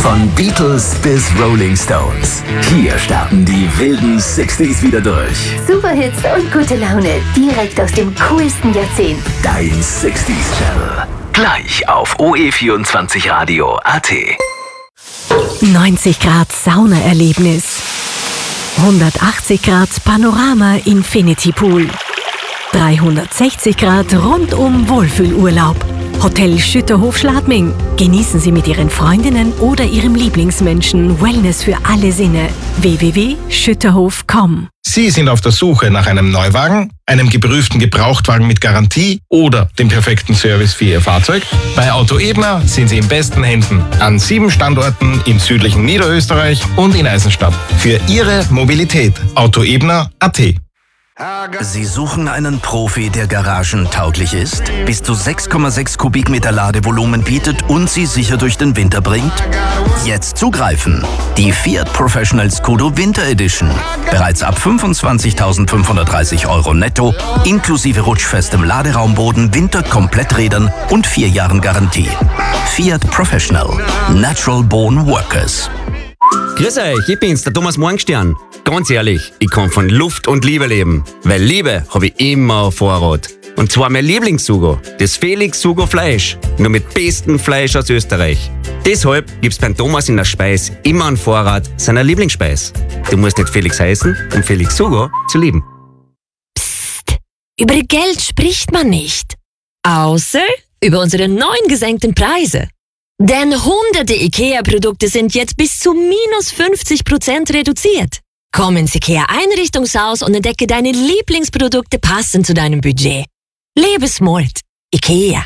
Von Beatles bis Rolling Stones. Hier starten die wilden 60s wieder durch. Superhits und gute Laune direkt aus dem coolsten Jahrzehnt. Dein 60s Channel. Gleich auf OE24radio.at. 90 Grad Saunaerlebnis. 180 Grad Panorama Infinity Pool. 360 Grad rundum Wohlfühlurlaub. Hotel Schütterhof Schladming. Genießen Sie mit Ihren Freundinnen oder Ihrem Lieblingsmenschen Wellness für alle Sinne. www.schütterhof.com. Sie sind auf der Suche nach einem Neuwagen, einem geprüften Gebrauchtwagen mit Garantie oder dem perfekten Service für Ihr Fahrzeug? Bei Auto Ebner sind Sie in besten Händen. An 7 Standorten im südlichen Niederösterreich und in Eisenstadt. Für Ihre Mobilität. Autoebner.at. Sie suchen einen Profi, der garagentauglich ist, bis zu 6,6 Kubikmeter Ladevolumen bietet und Sie sicher durch den Winter bringt? Jetzt zugreifen! Die Fiat Professional Scudo Winter Edition. Bereits ab 25.530 € netto, inklusive rutschfestem Laderaumboden, Winterkompletträdern und 4 Jahren Garantie. Fiat Professional. Natural Born Workers. Grüß euch, ich bin's, der Thomas Morgenstern. Ganz ehrlich, ich kann von Luft und Liebe leben. Weil Liebe habe ich immer auf Vorrat. Und zwar mein Lieblingssugo, das Felix Sugo Fleisch. Nur mit bestem Fleisch aus Österreich. Deshalb gibt's beim Thomas in der Speis immer einen Vorrat seiner Lieblingsspeis. Du musst nicht Felix heißen, um Felix Sugo zu lieben. Psst, über Geld spricht man nicht. Außer über unsere neuen gesenkten Preise. Denn hunderte IKEA-Produkte sind jetzt bis zu minus 50% reduziert. Komm ins IKEA-Einrichtungshaus und entdecke deine Lieblingsprodukte passend zu deinem Budget. Lebe smart. IKEA.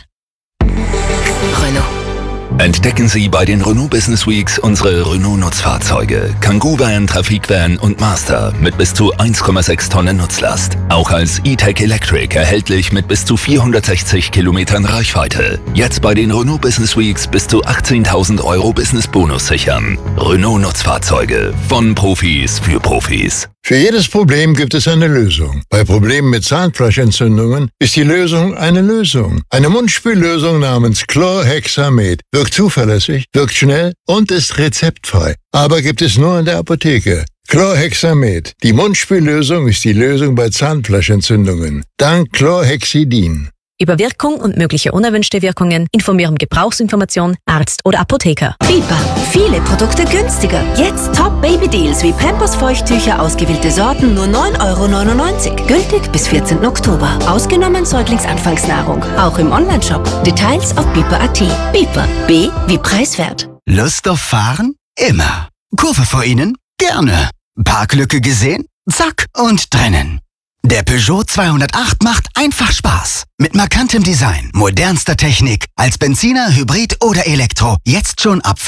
Renault. Entdecken Sie bei den Renault Business Weeks unsere Renault-Nutzfahrzeuge. Kangoo Van, Trafikvan und Master mit bis zu 1,6 Tonnen Nutzlast. Auch als E-Tech Electric erhältlich mit bis zu 460 Kilometern Reichweite. Jetzt bei den Renault Business Weeks bis zu 18.000 € Business-Bonus sichern. Renault-Nutzfahrzeuge. Von Profis für Profis. Für jedes Problem gibt es eine Lösung. Bei Problemen mit Zahnfleischentzündungen ist die Lösung eine Lösung. Eine Mundspüllösung namens Chlorhexamet wirkt zuverlässig, wirkt schnell und ist rezeptfrei. Aber gibt es nur in der Apotheke. Chlorhexamet. Die Mundspüllösung ist die Lösung bei Zahnfleischentzündungen. Dank Chlorhexidin. Über Wirkung und mögliche unerwünschte Wirkungen informieren Gebrauchsinformation, Arzt oder Apotheker. Biber. Viele Produkte günstiger. Jetzt Top-Baby-Deals wie Pampers Feuchttücher, ausgewählte Sorten, nur 9,99 €. Gültig bis 14. Oktober. Ausgenommen Säuglingsanfangsnahrung. Auch im Onlineshop. Details auf biber.at. Biber. B wie preiswert. Lust auf Fahren? Immer. Kurve vor Ihnen? Gerne. Parklücke gesehen? Zack und drinnen. Der Peugeot 208 macht einfach Spaß. Mit markantem Design, modernster Technik, als Benziner, Hybrid oder Elektro. Jetzt schon ab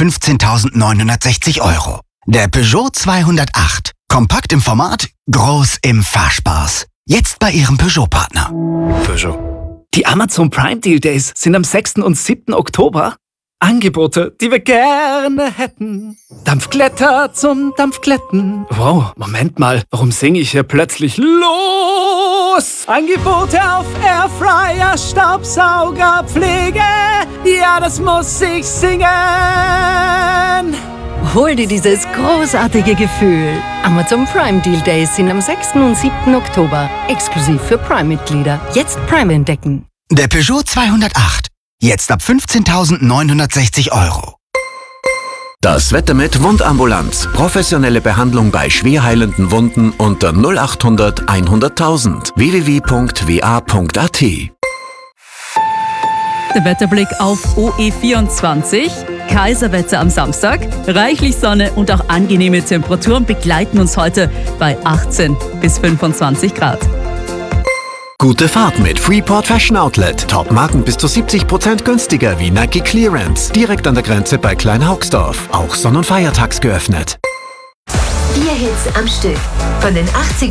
15.960 €. Der Peugeot 208. Kompakt im Format, groß im Fahrspaß. Jetzt bei Ihrem Peugeot-Partner. Peugeot. Die Amazon Prime Deal Days sind am 6. und 7. Oktober. Angebote, die wir gerne hätten. Dampfglätter zum Dampfglätten. Wow, Moment mal, warum singe ich hier plötzlich los? Angebote auf Airfryer, Staubsauger, Pflege. Ja, das muss ich singen. Hol dir dieses großartige Gefühl. Amazon Prime Deal Days sind am 6. und 7. Oktober. Exklusiv für Prime-Mitglieder. Jetzt Prime entdecken. Der Peugeot 208. Jetzt ab 15.960 €. Das Wetter mit Wundambulanz. Professionelle Behandlung bei schwer heilenden Wunden unter 0800 100.000. www.wa.at. Der Wetterblick auf OE24. Kaiserwetter am Samstag. Reichlich Sonne und auch angenehme Temperaturen begleiten uns heute bei 18 bis 25 Grad. Gute Fahrt mit Freeport Fashion Outlet. Top-Marken bis zu 70% günstiger wie Nike Clearance. Direkt an der Grenze bei Kleinhaugsdorf. Auch Sonn- und Feiertags geöffnet. 4 Hits am Stück. Von den 80